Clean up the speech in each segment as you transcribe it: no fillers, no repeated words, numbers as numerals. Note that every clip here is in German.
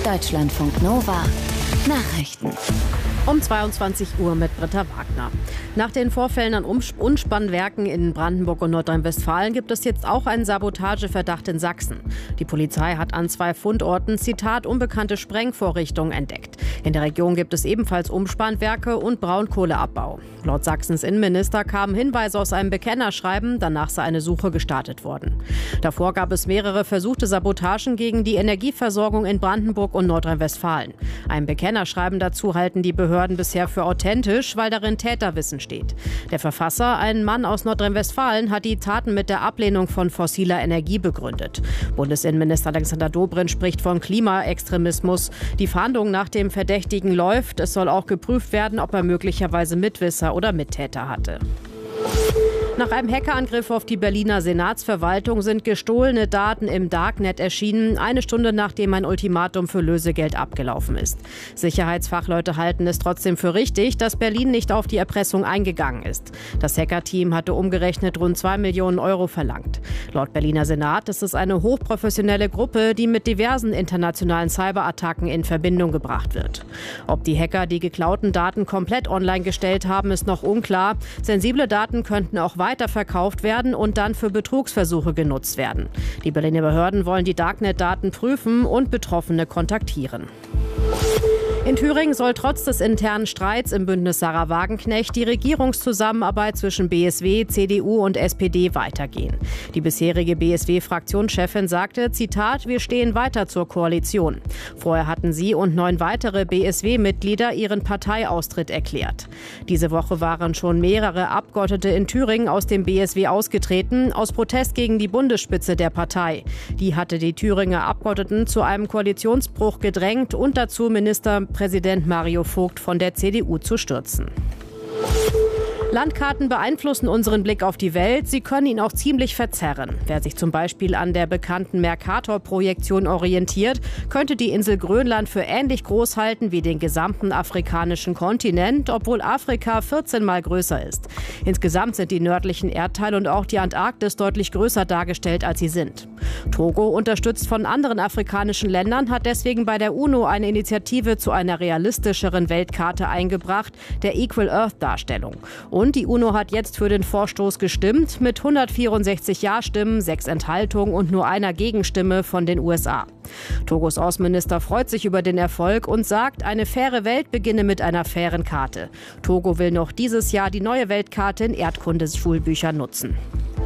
Deutschlandfunk Nova Nachrichten. Um 22 Uhr mit Britta Wagner. Nach den Vorfällen an Umspannwerken in Brandenburg und Nordrhein-Westfalen gibt es jetzt auch einen Sabotageverdacht in Sachsen. Die Polizei hat an 2 Fundorten, Zitat, unbekannte Sprengvorrichtungen entdeckt. In der Region gibt es ebenfalls Umspannwerke und Braunkohleabbau. Laut Sachsens Innenminister kamen Hinweise aus einem Bekennerschreiben, danach sei eine Suche gestartet worden. Davor gab es mehrere versuchte Sabotagen gegen die Energieversorgung in Brandenburg und Nordrhein-Westfalen. Ein Bekennerschreiben dazu halten die Behörden bisher für authentisch, weil darin Täterwissen steht. Der Verfasser, ein Mann aus Nordrhein-Westfalen, hat die Taten mit der Ablehnung von fossiler Energie begründet. Bundesinnenminister Alexander Dobrindt spricht von Klimaextremismus. Die Fahndung nach dem Verdächtigen läuft. Es soll auch geprüft werden, ob er möglicherweise Mitwisser oder Mittäter hatte. Nach einem Hackerangriff auf die Berliner Senatsverwaltung sind gestohlene Daten im Darknet erschienen, eine Stunde nachdem ein Ultimatum für Lösegeld abgelaufen ist. Sicherheitsfachleute halten es trotzdem für richtig, dass Berlin nicht auf die Erpressung eingegangen ist. Das Hackerteam hatte umgerechnet rund 2 Millionen Euro verlangt. Laut Berliner Senat ist es eine hochprofessionelle Gruppe, die mit diversen internationalen Cyberattacken in Verbindung gebracht wird. Ob die Hacker die geklauten Daten komplett online gestellt haben, ist noch unklar. Sensible Daten könnten auch weiterverkauft werden und dann für Betrugsversuche genutzt werden. Die Berliner Behörden wollen die Darknet-Daten prüfen und Betroffene kontaktieren. In Thüringen soll trotz des internen Streits im Bündnis Sarah Wagenknecht die Regierungszusammenarbeit zwischen BSW, CDU und SPD weitergehen. Die bisherige BSW-Fraktionschefin sagte, Zitat, wir stehen weiter zur Koalition. Vorher hatten sie und 9 weitere BSW-Mitglieder ihren Parteiaustritt erklärt. Diese Woche waren schon mehrere Abgeordnete in Thüringen aus dem BSW ausgetreten, aus Protest gegen die Bundesspitze der Partei. Die hatte die Thüringer Abgeordneten zu einem Koalitionsbruch gedrängt und dazu Ministerpräsident Mario Vogt von der CDU zu stürzen. Landkarten beeinflussen unseren Blick auf die Welt, sie können ihn auch ziemlich verzerren. Wer sich zum Beispiel an der bekannten Mercator-Projektion orientiert, könnte die Insel Grönland für ähnlich groß halten wie den gesamten afrikanischen Kontinent, obwohl Afrika 14-mal größer ist. Insgesamt sind die nördlichen Erdteile und auch die Antarktis deutlich größer dargestellt, als sie sind. Togo, unterstützt von anderen afrikanischen Ländern, hat deswegen bei der UNO eine Initiative zu einer realistischeren Weltkarte eingebracht, der Equal Earth-Darstellung. Und die UNO hat jetzt für den Vorstoß gestimmt, mit 164 Ja-Stimmen, 6 Enthaltungen und nur einer Gegenstimme von den USA. Togos Außenminister freut sich über den Erfolg und sagt, eine faire Welt beginne mit einer fairen Karte. Togo will noch dieses Jahr die neue Weltkarte in Erdkundeschulbüchern nutzen.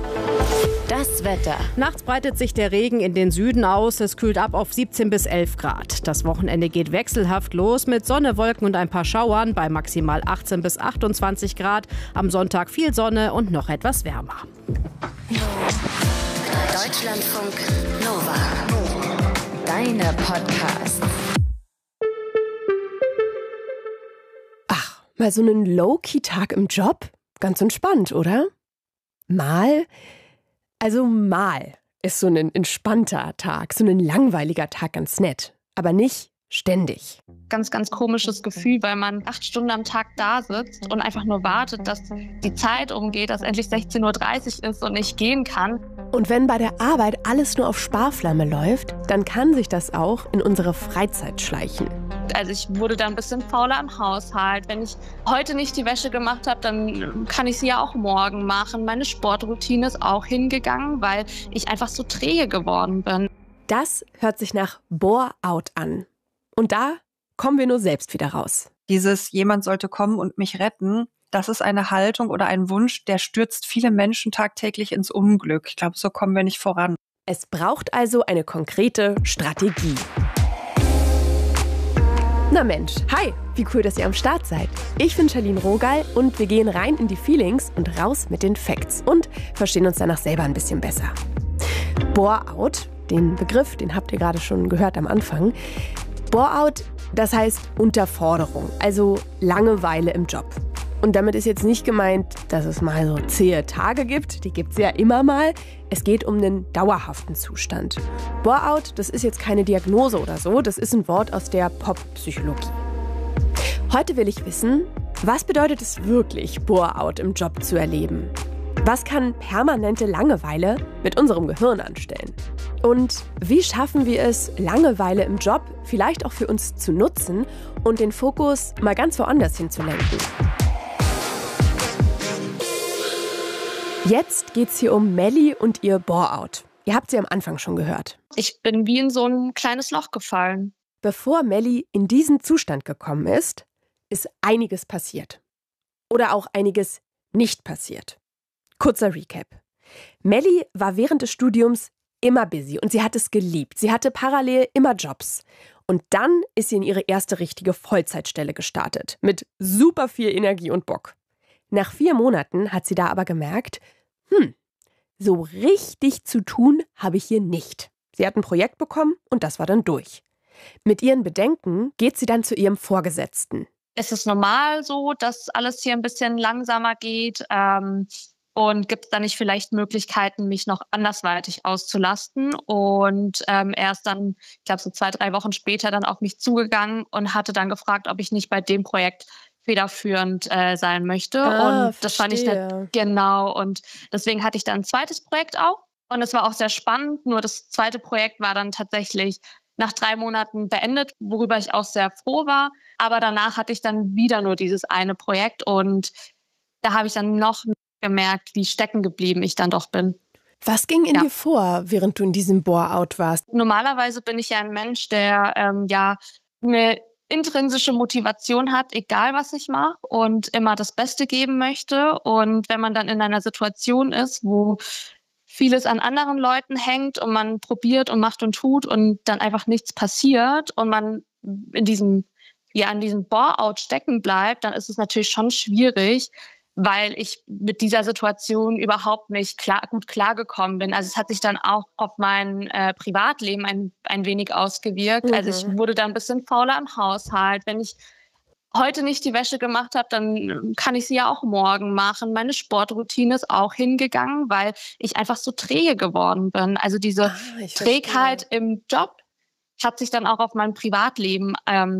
Das Wetter. Nachts breitet sich der Regen in den Süden aus. Es kühlt ab auf 17 bis 11 Grad. Das Wochenende geht wechselhaft los mit Sonne, Wolken und ein paar Schauern bei maximal 18 bis 28 Grad. Am Sonntag viel Sonne und noch etwas wärmer. Deutschlandfunk Nova. Deine Podcasts. Ach, mal so einen Low-Key-Tag im Job? Ganz entspannt, oder? Mal ist so ein entspannter Tag, so ein langweiliger Tag ganz nett, aber nicht ständig. Ganz, ganz komisches Gefühl, weil man 8 Stunden am Tag da sitzt und einfach nur wartet, dass die Zeit umgeht, dass endlich 16:30 Uhr ist und ich gehen kann. Und wenn bei der Arbeit alles nur auf Sparflamme läuft, dann kann sich das auch in unsere Freizeit schleichen. Also ich wurde da ein bisschen fauler im Haushalt. Wenn ich heute nicht die Wäsche gemacht habe, dann kann ich sie ja auch morgen machen. Meine Sportroutine ist auch hingegangen, weil ich einfach so träge geworden bin. Das hört sich nach Bore-out an. Und da kommen wir nur selbst wieder raus. Jemand sollte kommen und mich retten, das ist eine Haltung oder ein Wunsch, der stürzt viele Menschen tagtäglich ins Unglück. Ich glaube, so kommen wir nicht voran. Es braucht also eine konkrete Strategie. Na Mensch, hi, wie cool, dass ihr am Start seid. Ich bin Charlene Rogal und wir gehen rein in die Feelings und raus mit den Facts und verstehen uns danach selber ein bisschen besser. Bore-out, den Begriff, den habt ihr gerade schon gehört am Anfang. Bore-out, das heißt Unterforderung, also Langeweile im Job. Und damit ist jetzt nicht gemeint, dass es mal so zähe Tage gibt, die gibt es ja immer mal. Es geht um einen dauerhaften Zustand. Bore-out, das ist jetzt keine Diagnose oder so, das ist ein Wort aus der Pop-Psychologie. Heute will ich wissen, was bedeutet es wirklich, Bore-out im Job zu erleben? Was kann permanente Langeweile mit unserem Gehirn anstellen? Und wie schaffen wir es, Langeweile im Job vielleicht auch für uns zu nutzen und den Fokus mal ganz woanders hinzulenken? Jetzt geht's hier um Melli und ihr Bore-out. Ihr habt sie am Anfang schon gehört. Ich bin wie in so ein kleines Loch gefallen. Bevor Melli in diesen Zustand gekommen ist einiges passiert. Oder auch einiges nicht passiert. Kurzer Recap. Melli war während des Studiums immer busy und sie hat es geliebt. Sie hatte parallel immer Jobs. Und dann ist sie in ihre erste richtige Vollzeitstelle gestartet. Mit super viel Energie und Bock. Nach 4 Monaten hat sie da aber gemerkt, so richtig zu tun habe ich hier nicht. Sie hat ein Projekt bekommen und das war dann durch. Mit ihren Bedenken geht sie dann zu ihrem Vorgesetzten. Es ist normal so, dass alles hier ein bisschen langsamer geht. Und gibt es da nicht vielleicht Möglichkeiten, mich noch andersweitig auszulasten? Und er ist dann, ich glaube so 2-3 Wochen später dann auf mich zugegangen und hatte dann gefragt, ob ich nicht bei dem Projekt federführend sein möchte. Und das fand ich dann, genau. Und deswegen hatte ich dann ein zweites Projekt auch. Und es war auch sehr spannend. Nur das zweite Projekt war dann tatsächlich nach 3 Monaten beendet, worüber ich auch sehr froh war. Aber danach hatte ich dann wieder nur dieses eine Projekt. Und da habe ich dann noch gemerkt, wie stecken geblieben ich dann doch bin. Was ging in dir vor, während du in diesem Bore-out warst? Normalerweise bin ich ja ein Mensch, der eine intrinsische Motivation hat, egal was ich mache und immer das Beste geben möchte. Und wenn man dann in einer Situation ist, wo vieles an anderen Leuten hängt und man probiert und macht und tut und dann einfach nichts passiert und man in diesem Bore-out stecken bleibt, dann ist es natürlich schon schwierig, weil ich mit dieser Situation überhaupt nicht gut klargekommen bin. Also es hat sich dann auch auf mein Privatleben ein wenig ausgewirkt. Also ich wurde dann ein bisschen fauler im Haushalt. Wenn ich heute nicht die Wäsche gemacht habe, dann kann ich sie ja auch morgen machen. Meine Sportroutine ist auch hingegangen, weil ich einfach so träge geworden bin. Also diese Trägheit im Job hat sich dann auch auf mein Privatleben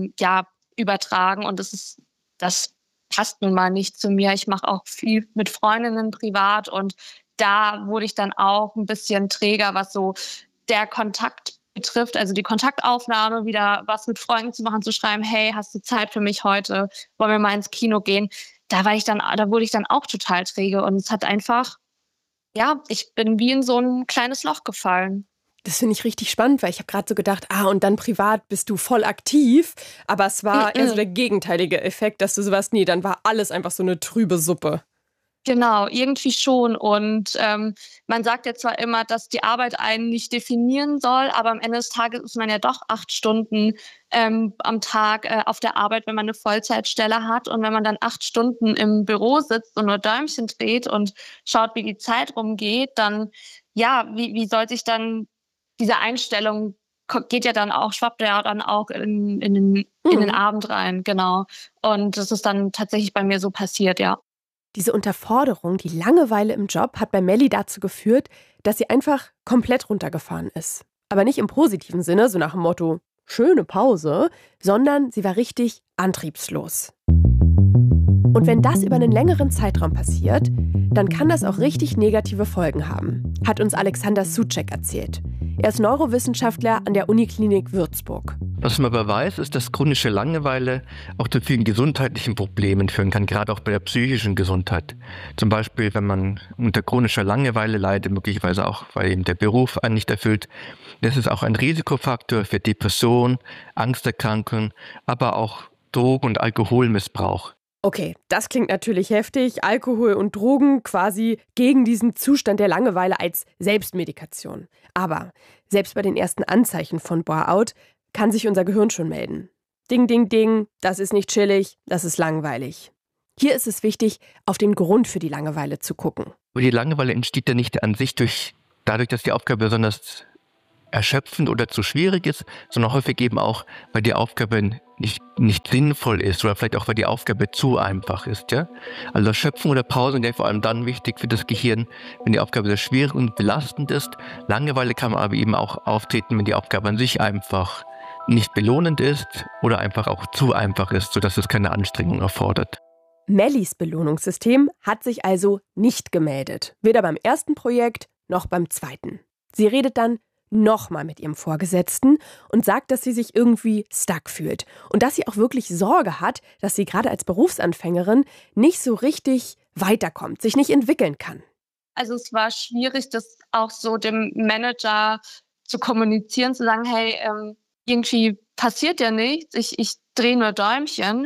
übertragen. Und das passt nun mal nicht zu mir. Ich mache auch viel mit Freundinnen privat und da wurde ich dann auch ein bisschen träger, was so der Kontakt betrifft, also die Kontaktaufnahme, wieder was mit Freunden zu machen, zu schreiben, hey, hast du Zeit für mich heute? Wollen wir mal ins Kino gehen? Da wurde ich dann auch total träge und es hat einfach, ich bin wie in so ein kleines Loch gefallen. Das finde ich richtig spannend, weil ich habe gerade so gedacht, und dann privat bist du voll aktiv, aber es war eher so der gegenteilige Effekt, dass du so warst, nee, dann war alles einfach so eine trübe Suppe. Genau, irgendwie schon. Und man sagt ja zwar immer, dass die Arbeit einen nicht definieren soll, aber am Ende des Tages ist man ja doch 8 Stunden am Tag auf der Arbeit, wenn man eine Vollzeitstelle hat. Und wenn man dann 8 Stunden im Büro sitzt und nur Däumchen dreht und schaut, wie die Zeit rumgeht, dann, wie soll sich dann diese Einstellung geht ja dann auch, schwappt ja dann auch in den Abend rein, genau. Und das ist dann tatsächlich bei mir so passiert, ja. Diese Unterforderung, die Langeweile im Job hat bei Melli dazu geführt, dass sie einfach komplett runtergefahren ist. Aber nicht im positiven Sinne, so nach dem Motto, schöne Pause, sondern sie war richtig antriebslos. Und wenn das über einen längeren Zeitraum passiert, dann kann das auch richtig negative Folgen haben, hat uns Alexander Soucek erzählt. Er ist Neurowissenschaftler an der Uniklinik Würzburg. Was man aber weiß, ist, dass chronische Langeweile auch zu vielen gesundheitlichen Problemen führen kann, gerade auch bei der psychischen Gesundheit. Zum Beispiel, wenn man unter chronischer Langeweile leidet, möglicherweise auch, weil eben der Beruf einen nicht erfüllt. Das ist auch ein Risikofaktor für Depression, Angsterkrankungen, aber auch Drogen- und Alkoholmissbrauch. Okay, das klingt natürlich heftig. Alkohol und Drogen quasi gegen diesen Zustand der Langeweile als Selbstmedikation. Aber selbst bei den ersten Anzeichen von Bore-out kann sich unser Gehirn schon melden. Ding, ding, ding, das ist nicht chillig, das ist langweilig. Hier ist es wichtig, auf den Grund für die Langeweile zu gucken. Aber die Langeweile entsteht ja nicht an sich dadurch, dass die Aufgabe besonders erschöpfend oder zu schwierig ist, sondern häufig eben auch, weil die Aufgabe nicht sinnvoll ist oder vielleicht auch, weil die Aufgabe zu einfach ist. Ja? Also Erschöpfung oder Pause sind ja vor allem dann wichtig für das Gehirn, wenn die Aufgabe sehr schwierig und belastend ist. Langeweile kann aber eben auch auftreten, wenn die Aufgabe an sich einfach nicht belohnend ist oder einfach auch zu einfach ist, sodass es keine Anstrengung erfordert. Mellis Belohnungssystem hat sich also nicht gemeldet. Weder beim ersten Projekt noch beim zweiten. Sie redet dann nochmal mit ihrem Vorgesetzten und sagt, dass sie sich irgendwie stuck fühlt. Und dass sie auch wirklich Sorge hat, dass sie gerade als Berufsanfängerin nicht so richtig weiterkommt, sich nicht entwickeln kann. Also es war schwierig, das auch so dem Manager zu kommunizieren, zu sagen, hey, irgendwie passiert ja nichts, ich drehe nur Däumchen.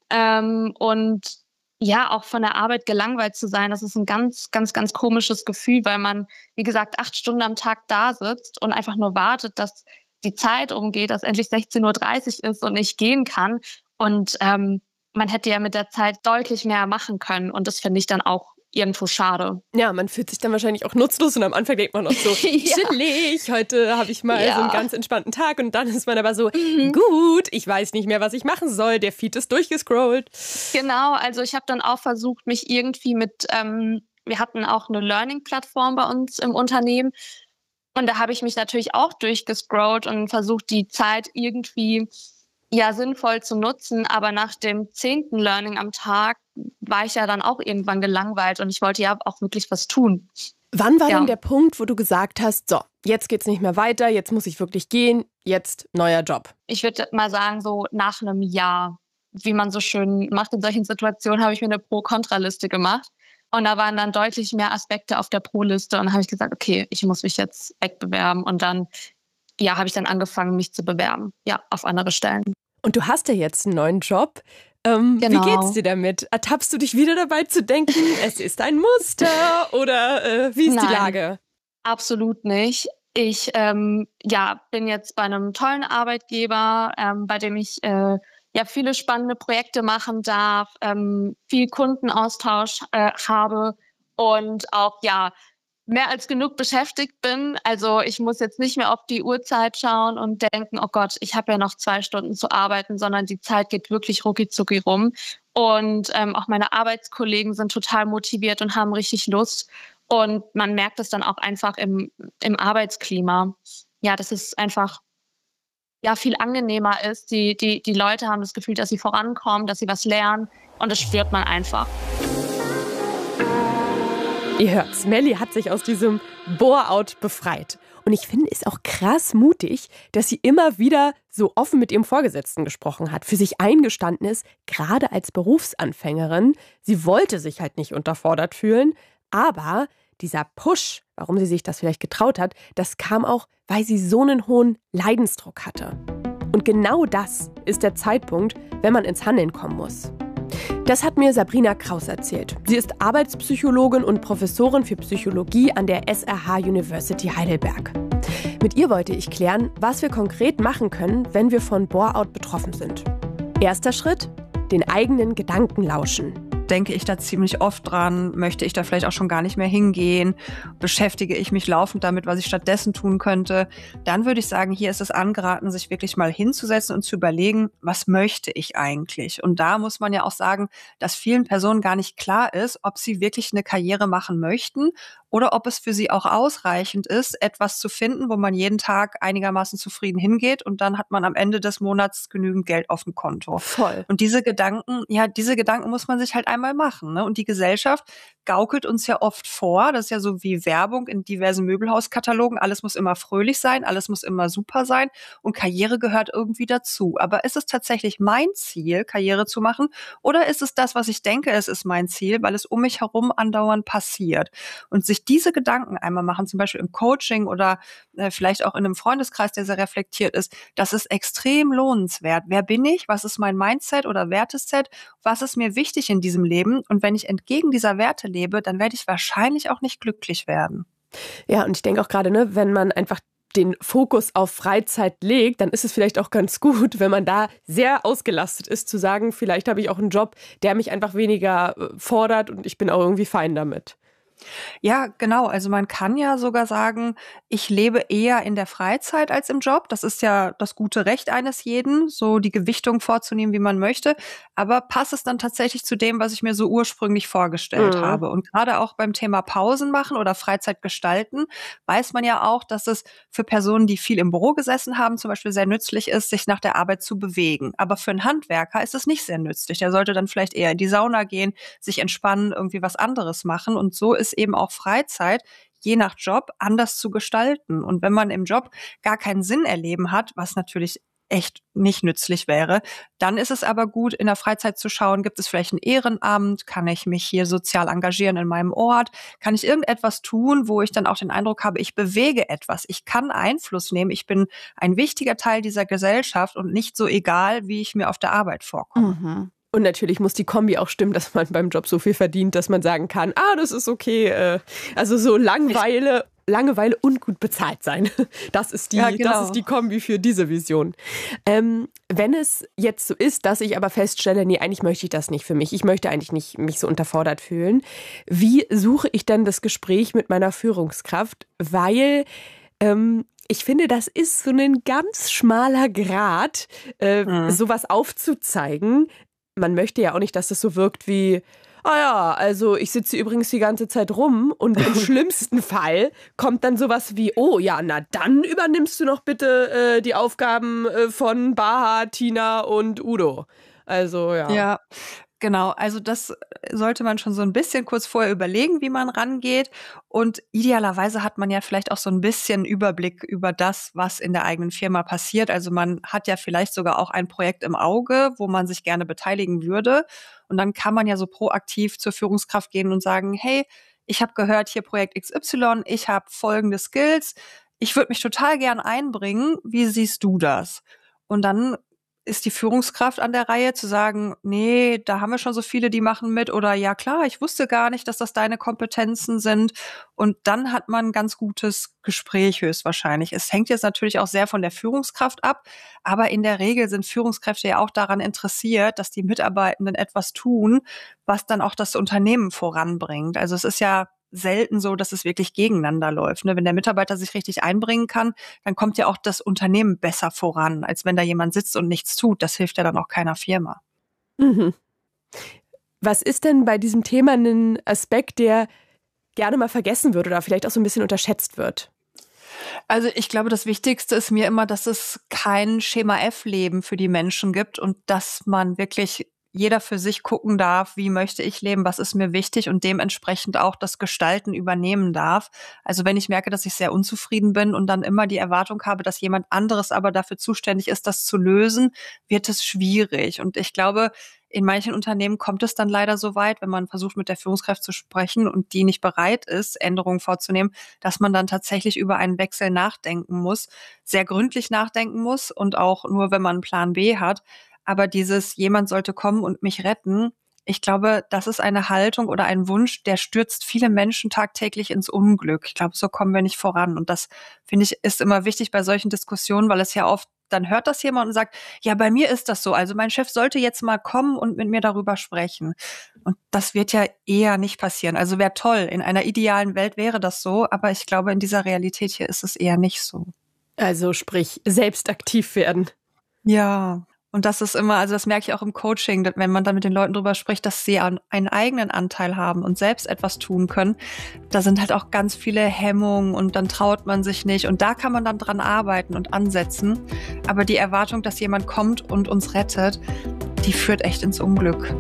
Und ja, auch von der Arbeit gelangweilt zu sein, das ist ein ganz, ganz, ganz komisches Gefühl, weil man, wie gesagt, 8 Stunden am Tag da sitzt und einfach nur wartet, dass die Zeit umgeht, dass endlich 16:30 Uhr ist und ich gehen kann. Und man hätte ja mit der Zeit deutlich mehr machen können. Und das finde ich dann auch irgendwo schade. Ja, man fühlt sich dann wahrscheinlich auch nutzlos und am Anfang denkt man noch so, chillig, heute habe ich mal so einen ganz entspannten Tag und dann ist man aber so, gut, ich weiß nicht mehr, was ich machen soll, der Feed ist durchgescrollt. Genau, also ich habe dann auch versucht, mich irgendwie mit, wir hatten auch eine Learning-Plattform bei uns im Unternehmen und da habe ich mich natürlich auch durchgescrollt und versucht, die Zeit irgendwie sinnvoll zu nutzen, aber nach dem 10. Learning am Tag war ich ja dann auch irgendwann gelangweilt und ich wollte ja auch wirklich was tun. Wann war denn der Punkt, wo du gesagt hast, so, jetzt geht's nicht mehr weiter, jetzt muss ich wirklich gehen, jetzt neuer Job? Ich würde mal sagen, so nach einem Jahr, wie man so schön macht in solchen Situationen, habe ich mir eine Pro-Kontra-Liste gemacht und da waren dann deutlich mehr Aspekte auf der Pro-Liste und dann habe ich gesagt, okay, ich muss mich jetzt wegbewerben und dann habe ich dann angefangen, mich zu bewerben, auf andere Stellen. Und du hast ja jetzt einen neuen Job. Genau. Wie geht's dir damit? Ertappst du dich wieder dabei zu denken, es ist ein Muster oder wie ist die Lage? Absolut nicht. Ich bin jetzt bei einem tollen Arbeitgeber, bei dem ich viele spannende Projekte machen darf, viel Kundenaustausch habe und auch mehr als genug beschäftigt bin. Also ich muss jetzt nicht mehr auf die Uhrzeit schauen und denken, oh Gott, ich habe ja noch 2 Stunden zu arbeiten, sondern die Zeit geht wirklich rucki-zucki rum. Und auch meine Arbeitskollegen sind total motiviert und haben richtig Lust. Und man merkt es dann auch einfach im Arbeitsklima. Ja, dass es einfach viel angenehmer ist. Die Leute haben das Gefühl, dass sie vorankommen, dass sie was lernen. Und das spürt man einfach. Ihr hört's, Melli hat sich aus diesem Bore-out befreit. Und ich finde es auch krass mutig, dass sie immer wieder so offen mit ihrem Vorgesetzten gesprochen hat, für sich eingestanden ist, gerade als Berufsanfängerin. Sie wollte sich halt nicht unterfordert fühlen, aber dieser Push, warum sie sich das vielleicht getraut hat, das kam auch, weil sie so einen hohen Leidensdruck hatte. Und genau das ist der Zeitpunkt, wenn man ins Handeln kommen muss. Das hat mir Sabrina Kraus erzählt. Sie ist Arbeitspsychologin und Professorin für Psychologie an der SRH University Heidelberg. Mit ihr wollte ich klären, was wir konkret machen können, wenn wir von Bore-out betroffen sind. Erster Schritt: den eigenen Gedanken lauschen. Denke ich da ziemlich oft dran? Möchte ich da vielleicht auch schon gar nicht mehr hingehen? Beschäftige ich mich laufend damit, was ich stattdessen tun könnte? Dann würde ich sagen, hier ist es angeraten, sich wirklich mal hinzusetzen und zu überlegen, was möchte ich eigentlich? Und da muss man ja auch sagen, dass vielen Personen gar nicht klar ist, ob sie wirklich eine Karriere machen möchten oder ob es für sie auch ausreichend ist, etwas zu finden, wo man jeden Tag einigermaßen zufrieden hingeht und dann hat man am Ende des Monats genügend Geld auf dem Konto. Voll. Und diese Gedanken muss man sich halt einmal machen, ne? Und die Gesellschaft gaukelt uns ja oft vor, das ist ja so wie Werbung in diversen Möbelhauskatalogen, alles muss immer fröhlich sein, alles muss immer super sein und Karriere gehört irgendwie dazu. Aber ist es tatsächlich mein Ziel, Karriere zu machen, oder ist es das, was ich denke, es ist mein Ziel, weil es um mich herum andauernd passiert? Und sich diese Gedanken einmal machen, zum Beispiel im Coaching oder vielleicht auch in einem Freundeskreis, der sehr reflektiert ist, das ist extrem lohnenswert. Wer bin ich? Was ist mein Mindset oder Werteset? Was ist mir wichtig in diesem Leben? Und wenn ich entgegen dieser Werte lebe, dann werde ich wahrscheinlich auch nicht glücklich werden. Ja, und ich denke auch gerade, wenn man einfach den Fokus auf Freizeit legt, dann ist es vielleicht auch ganz gut, wenn man da sehr ausgelastet ist, zu sagen, vielleicht habe ich auch einen Job, der mich einfach weniger fordert und ich bin auch irgendwie fein damit. Ja, genau. Also man kann ja sogar sagen, ich lebe eher in der Freizeit als im Job. Das ist ja das gute Recht eines jeden, so die Gewichtung vorzunehmen, wie man möchte. Aber passt es dann tatsächlich zu dem, was ich mir so ursprünglich vorgestellt habe? Und gerade auch beim Thema Pausen machen oder Freizeit gestalten, weiß man ja auch, dass es für Personen, die viel im Büro gesessen haben, zum Beispiel sehr nützlich ist, sich nach der Arbeit zu bewegen. Aber für einen Handwerker ist es nicht sehr nützlich. Der sollte dann vielleicht eher in die Sauna gehen, sich entspannen, irgendwie was anderes machen. Und so ist eben auch Freizeit je nach Job anders zu gestalten. Und wenn man im Job gar keinen Sinn erleben hat, was natürlich echt nicht nützlich wäre, dann ist es aber gut, in der Freizeit zu schauen, gibt es vielleicht ein Ehrenamt, kann ich mich hier sozial engagieren in meinem Ort, kann ich irgendetwas tun, wo ich dann auch den Eindruck habe, ich bewege etwas, ich kann Einfluss nehmen, ich bin ein wichtiger Teil dieser Gesellschaft und nicht so egal, wie ich mir auf der Arbeit vorkomme. Mhm. Und natürlich muss die Kombi auch stimmen, dass man beim Job so viel verdient, dass man sagen kann, das ist okay. Also so Langeweile und gut bezahlt sein. Das ist die Kombi für diese Vision. Wenn es jetzt so ist, dass ich aber feststelle, nee, eigentlich möchte ich das nicht für mich. Ich möchte eigentlich nicht mich so unterfordert fühlen. Wie suche ich dann das Gespräch mit meiner Führungskraft? Weil ich finde, das ist so ein ganz schmaler Grat, sowas aufzuzeigen. Man möchte ja auch nicht, dass das so wirkt wie, also ich sitze übrigens die ganze Zeit rum und im schlimmsten Fall kommt dann sowas wie, dann übernimmst du noch bitte die Aufgaben von Baha, Tina und Udo. Also Ja, genau. Also das sollte man schon so ein bisschen kurz vorher überlegen, wie man rangeht. Und idealerweise hat man ja vielleicht auch so ein bisschen Überblick über das, was in der eigenen Firma passiert. Also man hat ja vielleicht sogar auch ein Projekt im Auge, wo man sich gerne beteiligen würde. Und dann kann man ja so proaktiv zur Führungskraft gehen und sagen, hey, ich habe gehört, hier Projekt XY, ich habe folgende Skills. Ich würde mich total gern einbringen. Wie siehst du das? Und dann ist die Führungskraft an der Reihe zu sagen, nee, da haben wir schon so viele, die machen mit, oder ja klar, ich wusste gar nicht, dass das deine Kompetenzen sind. Und dann hat man ein ganz gutes Gespräch höchstwahrscheinlich. Es hängt jetzt natürlich auch sehr von der Führungskraft ab, aber in der Regel sind Führungskräfte ja auch daran interessiert, dass die Mitarbeitenden etwas tun, was dann auch das Unternehmen voranbringt. Also es ist ja selten so, dass es wirklich gegeneinander läuft. Wenn der Mitarbeiter sich richtig einbringen kann, dann kommt ja auch das Unternehmen besser voran, als wenn da jemand sitzt und nichts tut. Das hilft ja dann auch keiner Firma. Mhm. Was ist denn bei diesem Thema ein Aspekt, der gerne mal vergessen wird oder vielleicht auch so ein bisschen unterschätzt wird? Also ich glaube, das Wichtigste ist mir immer, dass es kein Schema-F-Leben für die Menschen gibt und dass man wirklich jeder für sich gucken darf, wie möchte ich leben, was ist mir wichtig und dementsprechend auch das Gestalten übernehmen darf. Also wenn ich merke, dass ich sehr unzufrieden bin und dann immer die Erwartung habe, dass jemand anderes aber dafür zuständig ist, das zu lösen, wird es schwierig. Und ich glaube, in manchen Unternehmen kommt es dann leider so weit, wenn man versucht, mit der Führungskraft zu sprechen und die nicht bereit ist, Änderungen vorzunehmen, dass man dann tatsächlich über einen Wechsel nachdenken muss, sehr gründlich nachdenken muss und auch nur, wenn man einen Plan B hat. Aber jemand sollte kommen und mich retten, ich glaube, das ist eine Haltung oder ein Wunsch, der stürzt viele Menschen tagtäglich ins Unglück. Ich glaube, so kommen wir nicht voran. Und das, finde ich, ist immer wichtig bei solchen Diskussionen, weil es ja oft, dann hört das jemand und sagt, ja, bei mir ist das so. Also mein Chef sollte jetzt mal kommen und mit mir darüber sprechen. Und das wird ja eher nicht passieren. Also wäre toll, in einer idealen Welt wäre das so. Aber ich glaube, in dieser Realität hier ist es eher nicht so. Also sprich, selbst aktiv werden. Ja. Und das ist immer, also das merke ich auch im Coaching, wenn man dann mit den Leuten drüber spricht, dass sie einen eigenen Anteil haben und selbst etwas tun können. Da sind halt auch ganz viele Hemmungen und dann traut man sich nicht. Und da kann man dann dran arbeiten und ansetzen. Aber die Erwartung, dass jemand kommt und uns rettet, die führt echt ins Unglück.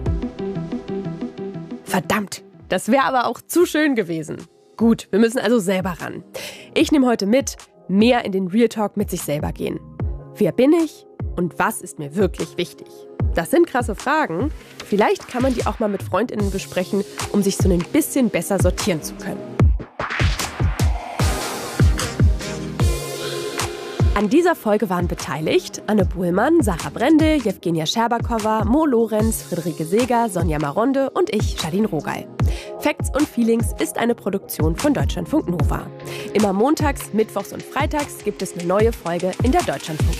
Verdammt, das wäre aber auch zu schön gewesen. Gut, wir müssen also selber ran. Ich nehme heute mit, mehr in den Real Talk mit sich selber gehen. Wer bin ich? Und was ist mir wirklich wichtig? Das sind krasse Fragen. Vielleicht kann man die auch mal mit FreundInnen besprechen, um sich so ein bisschen besser sortieren zu können. An dieser Folge waren beteiligt Anne Buhlmann, Sarah Brende, Jewgenia Scherbakowa, Mo Lorenz, Friederike Seeger, Sonja Maronde und ich, Charlene Rogal. Facts und Feelings ist eine Produktion von Deutschlandfunk Nova. Immer montags, mittwochs und freitags gibt es eine neue Folge in der Deutschlandfunk